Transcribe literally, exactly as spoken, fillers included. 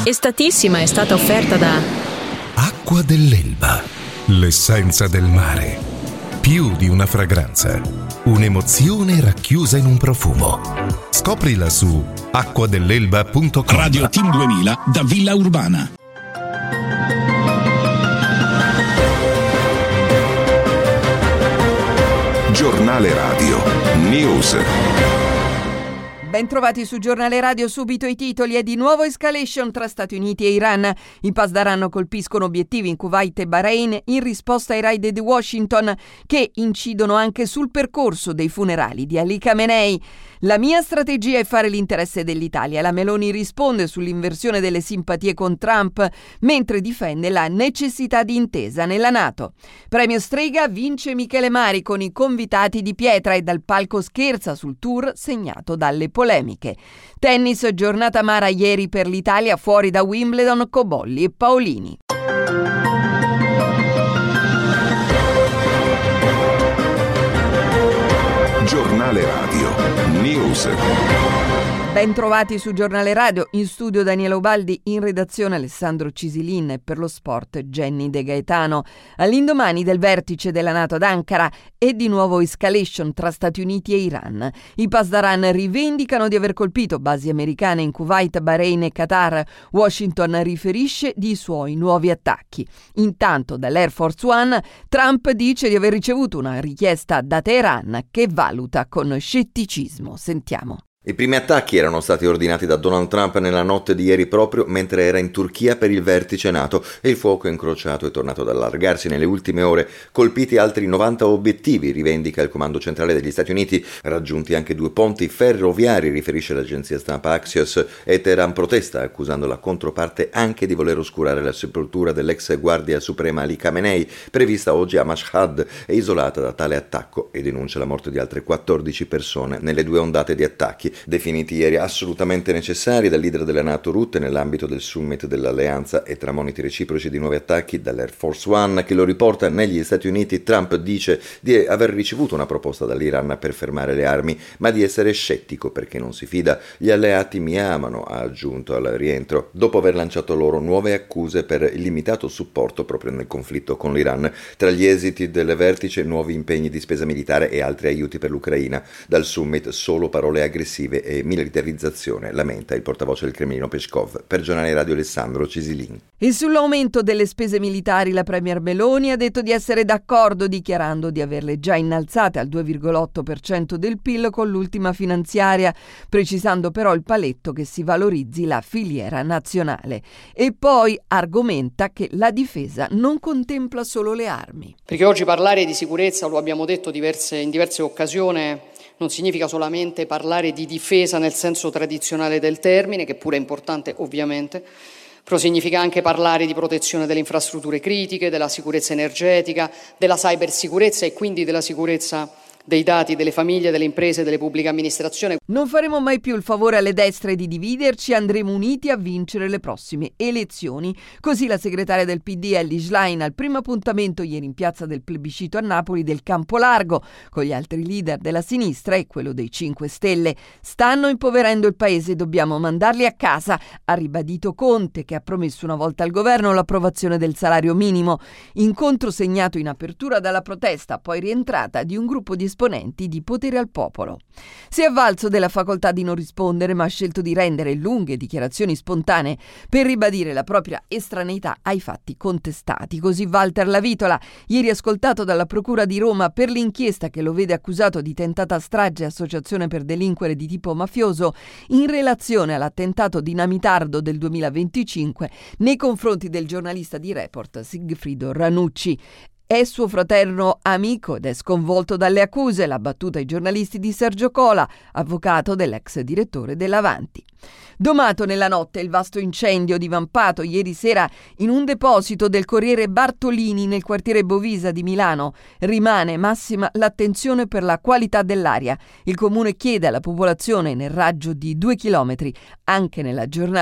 Estatissima è stata offerta da Acqua dell'Elba, l'essenza del mare. Più di una fragranza, un'emozione racchiusa in un profumo. Scoprila su acqua dell'elba punto com. Radio Team duemila da Villa Urbana. Giornale Radio News. Ben trovati su Giornale Radio, subito i titoli. È di nuovo escalation tra Stati Uniti e Iran. I Pasdaran colpiscono obiettivi in Kuwait e Bahrain in risposta ai raid di Washington che incidono anche sul percorso dei funerali di Ali Khamenei. La mia strategia è fare l'interesse dell'Italia. La Meloni risponde sull'inversione delle simpatie con Trump mentre difende la necessità di intesa nella NATO. Premio Strega vince Michele Mari con i convitati di pietra e dal palco scherza sul tour segnato dalle polemiche. Tennis, giornata amara ieri per l'Italia, fuori da Wimbledon Cobolli e Paolini. Giornale Radio News. Ben trovati su Giornale Radio, in studio Daniela Ubaldi, in redazione Alessandro Cisilin e per lo sport Jenny De Gaetano. All'indomani del vertice della NATO ad Ankara e di nuovo escalation tra Stati Uniti e Iran. I Pasdaran rivendicano di aver colpito basi americane in Kuwait, Bahrain e Qatar. Washington riferisce di suoi nuovi attacchi. Intanto dall'Air Force One Trump dice di aver ricevuto una richiesta da Teheran che valuta con scetticismo. Sentiamo. I primi attacchi erano stati ordinati da Donald Trump nella notte di ieri proprio mentre era in Turchia per il vertice NATO e il fuoco incrociato è tornato ad allargarsi nelle ultime ore. Colpiti altri novanta obiettivi, rivendica il comando centrale degli Stati Uniti, raggiunti anche due ponti ferroviari, riferisce l'agenzia stampa Axios, e Teheran protesta accusando la controparte anche di voler oscurare la sepoltura dell'ex guardia suprema Ali Khamenei, prevista oggi a Mashhad e isolata da tale attacco, e denuncia la morte di altre quattordici persone nelle due ondate di attacchi definiti ieri assolutamente necessari dal leader della NATO Rutte nell'ambito del summit dell'alleanza e tra moniti reciproci di nuovi attacchi. Dall'Air Force One che lo riporta negli Stati Uniti, Trump dice di aver ricevuto una proposta dall'Iran per fermare le armi, ma di essere scettico perché non si fida. Gli alleati mi amano, ha aggiunto al rientro, dopo aver lanciato loro nuove accuse per il limitato supporto proprio nel conflitto con l'Iran. Tra gli esiti del vertice, nuovi impegni di spesa militare e altri aiuti per l'Ucraina. Dal summit solo parole aggressive e militarizzazione, lamenta il portavoce del Cremlino Peskov. Per Giornale Radio Alessandro Cisilin. E sull'aumento delle spese militari la premier Meloni ha detto di essere d'accordo, dichiarando di averle già innalzate al due virgola otto per cento del P I L con l'ultima finanziaria, precisando però il paletto che si valorizzi la filiera nazionale. E poi argomenta che la difesa non contempla solo le armi. Perché oggi parlare di sicurezza, lo abbiamo detto diverse, in diverse occasioni, non significa solamente parlare di difesa nel senso tradizionale del termine, che pure è importante ovviamente, però significa anche parlare di protezione delle infrastrutture critiche, della sicurezza energetica, della cybersicurezza e quindi della sicurezza dei dati delle famiglie, delle imprese, delle pubbliche amministrazioni. Non faremo mai più il favore alle destre di dividerci, andremo uniti a vincere le prossime elezioni. Così la segretaria del P D Elly Schlein al primo appuntamento ieri in piazza del plebiscito a Napoli del Campo Largo con gli altri leader della sinistra e quello dei cinque Stelle. Stanno impoverendo il paese, dobbiamo mandarli a casa, ha ribadito Conte, che ha promesso una volta al governo l'approvazione del salario minimo. Incontro segnato in apertura dalla protesta, poi rientrata di un gruppo di esponenti di Potere al Popolo. Si è avvalso della facoltà di non rispondere, ma ha scelto di rendere lunghe dichiarazioni spontanee per ribadire la propria estraneità ai fatti contestati. Così Walter Lavitola, ieri ascoltato dalla Procura di Roma per l'inchiesta che lo vede accusato di tentata strage e associazione per delinquere di tipo mafioso in relazione all'attentato dinamitardo del duemilaventicinque nei confronti del giornalista di Report Sigfrido Ranucci. È suo fraterno amico ed è sconvolto dalle accuse, l'ha battuta ai giornalisti di Sergio Cola, avvocato dell'ex direttore dell'Avanti. Domato nella notte il vasto incendio divampato ieri sera in un deposito del Corriere Bartolini nel quartiere Bovisa di Milano. Rimane massima l'attenzione per la qualità dell'aria. Il comune chiede alla popolazione nel raggio di due chilometri, anche nella giornata